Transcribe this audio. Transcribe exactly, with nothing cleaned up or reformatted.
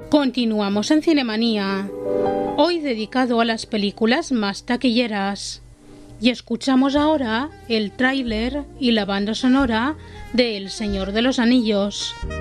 Continuamos en Cinemanía, hoy dedicado a las películas más taquilleras. Y escuchamos ahora el tráiler y la banda sonora de El Señor de los Anillos.